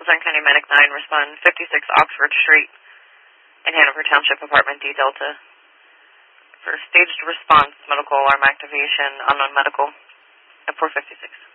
Luzerne County Medic 9, respond 56 Oxford Street in Hanover Township, Apartment D Delta. For staged response, medical alarm activation, unknown medical at 456.